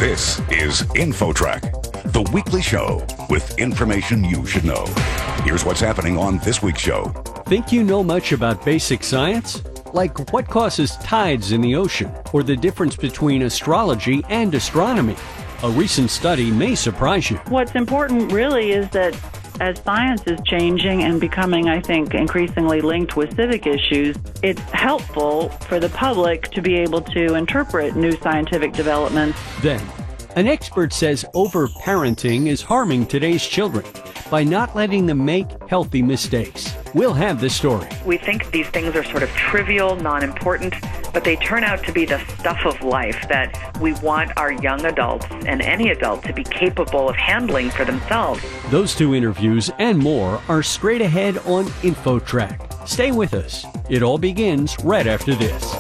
This is InfoTrack, the weekly show with information you should know. Here's what's happening on this week's show. Think you know much about basic science? Like what causes tides in the ocean, or the difference between astrology and astronomy? A recent study may surprise you. What's important really is that as science is changing and becoming, I think, increasingly linked with civic issues, it's helpful for the public to be able to interpret new scientific developments. Then, an expert says overparenting is harming today's children by not letting them make healthy mistakes. We'll have the story. We think these things are sort of trivial, non-important, but they turn out to be the stuff of life that we want our young adults and any adult to be capable of handling for themselves. Those two interviews and more are straight ahead on InfoTrack. Stay with us. It all begins right after this.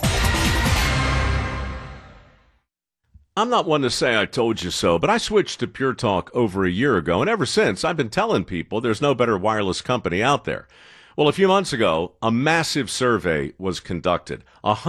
I'm not one to say I told you so, but I switched to Pure Talk over a year ago, and ever since, I've been telling people there's no better wireless company out there. Well, a few months ago, a massive survey was conducted.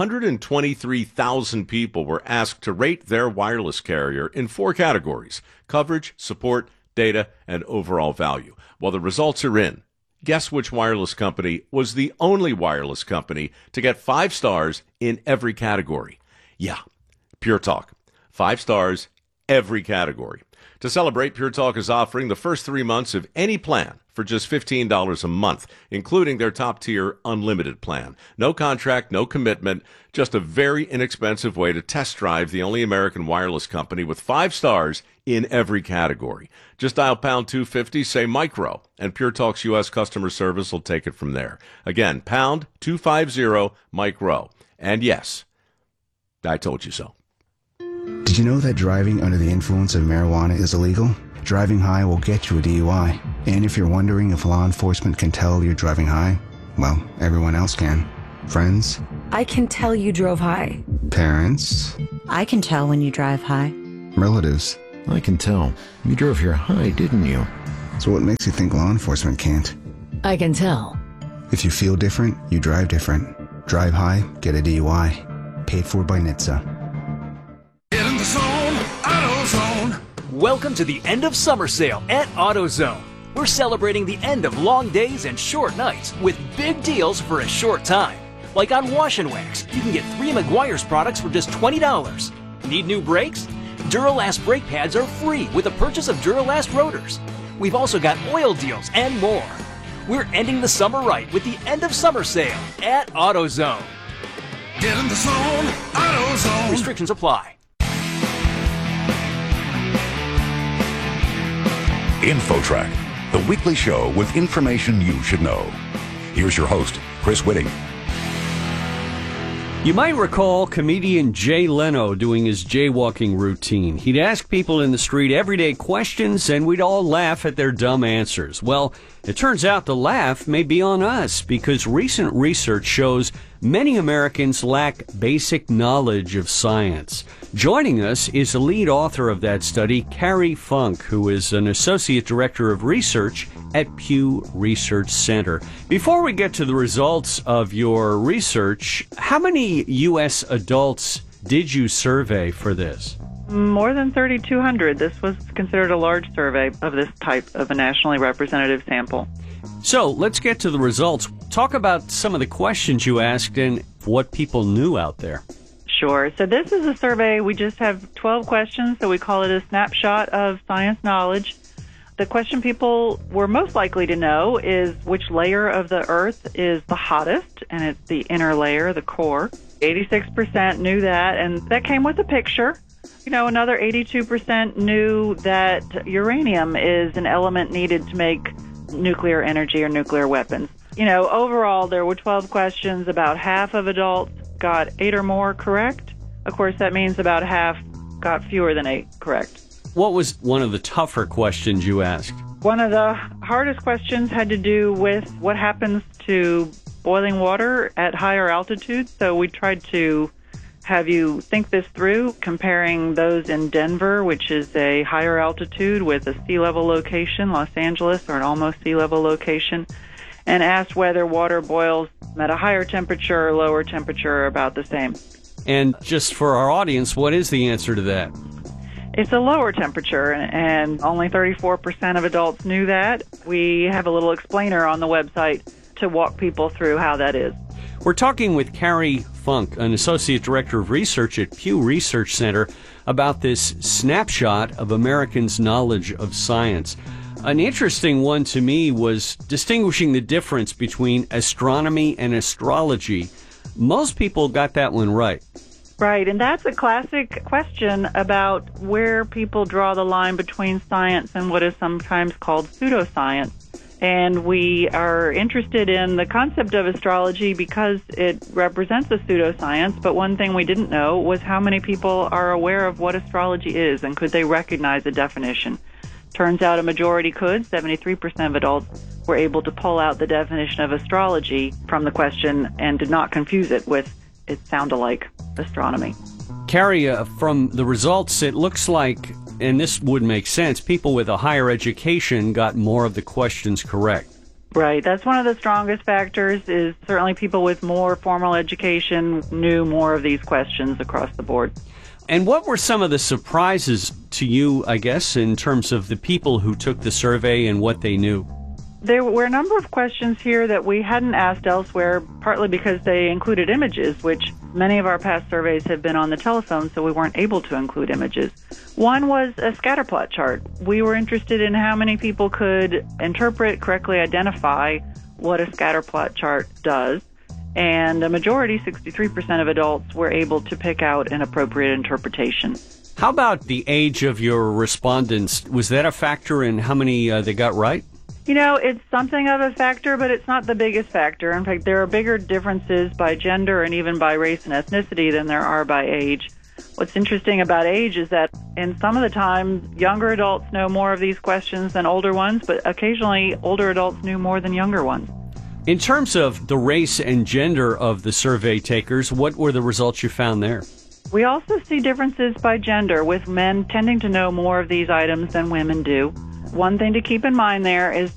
123,000 people were asked to rate their wireless carrier in 4 categories: coverage, support, data, and overall value. Well, the results are in. Guess which wireless company was the only wireless company to get 5 stars in every category? Yeah, Pure Talk. 5 stars, every category. To celebrate, Pure Talk is offering the first 3 months of any plan for just $15 a month, including their top-tier unlimited plan. No contract, no commitment, just a very inexpensive way to test drive the only American wireless company with 5 stars in every category. Just dial pound 250, say micro, and Pure Talk's U.S. customer service will take it from there. Again, pound 250 micro. And yes, I told you so. Did you know that driving under the influence of marijuana is illegal? Driving high will get you a DUI. And if you're wondering if law enforcement can tell you're driving high, well, everyone else can. Friends? I can tell you drove high. Parents? I can tell when you drive high. Relatives? I can tell. You drove here high, didn't you? So what makes you think law enforcement can't? I can tell. If you feel different, you drive different. Drive high, get a DUI. Paid for by NHTSA. Get in the zone, AutoZone. Welcome to the end of summer sale at AutoZone. We're celebrating the end of long days and short nights with big deals for a short time. Like on Wash and Wax, you can get 3 Meguiar's products for just $20. Need new brakes? Duralast brake pads are free with the purchase of Duralast rotors. We've also got oil deals and more. We're ending the summer right with the end of summer sale at AutoZone. Get in the zone, AutoZone. Restrictions apply. InfoTrack, the weekly show with information you should know. Here's your host, Chris Whitting. You might recall comedian Jay Leno doing his jaywalking routine. He'd ask people in the street everyday questions, and we'd all laugh at their dumb answers. Well, it turns out the laugh may be on us, because recent research shows many Americans lack basic knowledge of science. Joining us is the lead author of that study, Carrie Funk, who is an associate director of research at Pew Research Center. Before we get to the results of your research, how many U.S. adults did you survey for this? More than 3,200. This was considered a large survey of this type of a nationally representative sample. So let's get to the results. Talk about some of the questions you asked and what people knew out there. Sure. So this is a survey. We just have 12 questions, so we call it a snapshot of science knowledge. The question people were most likely to know is which layer of the Earth is the hottest, and it's the inner layer, the core. 86% knew that, and that came with a picture. You know, another 82% knew that uranium is an element needed to make nuclear energy or nuclear weapons. You know, overall, there were 12 questions. About half of adults got 8 or more correct. Of course, that means about half got fewer than 8 correct. What was one of the tougher questions you asked? One of the hardest questions had to do with what happens to boiling water at higher altitudes. So we tried to have you think this through, comparing those in Denver, which is a higher altitude with a sea level location, Los Angeles, or an almost sea level location, and asked whether water boils at a higher temperature or lower temperature or about the same. And just for our audience, what is the answer to that? It's a lower temperature, and only 34% of adults knew that. We have a little explainer on the website to walk people through how that is. We're talking with Carrie Funk, an Associate Director of Research at Pew Research Center, about this snapshot of Americans' knowledge of science. An interesting one to me was distinguishing the difference between astronomy and astrology. Most people got that one right. Right, and that's a classic question about where people draw the line between science and what is sometimes called pseudoscience. And we are interested in the concept of astrology because it represents a pseudoscience, but one thing we didn't know was how many people are aware of what astrology is and could they recognize a definition. Turns out a majority could. 73% of adults were able to pull out the definition of astrology from the question and did not confuse it with it sound-alike astronomy. Carrie, from the results, it looks like, and this would make sense, people with a higher education got more of the questions correct. Right. That's one of the strongest factors, is certainly people with more formal education knew more of these questions across the board. And what were some of the surprises to you, I guess, in terms of the people who took the survey and what they knew? There were a number of questions here that we hadn't asked elsewhere, partly because they included images, which many of our past surveys have been on the telephone, so we weren't able to include images. One was a scatterplot chart. We were interested in how many people could interpret, correctly identify what a scatterplot chart does, and a majority, 63% of adults, were able to pick out an appropriate interpretation. How about the age of your respondents? Was that a factor in how many they got right? You know, it's something of a factor, but it's not the biggest factor. In fact, there are bigger differences by gender and even by race and ethnicity than there are by age. What's interesting about age is that in some of the time, younger adults know more of these questions than older ones, but occasionally older adults knew more than younger ones. In terms of the race and gender of the survey takers, what were the results you found there? We also see differences by gender, with men tending to know more of these items than women do. One thing to keep in mind there is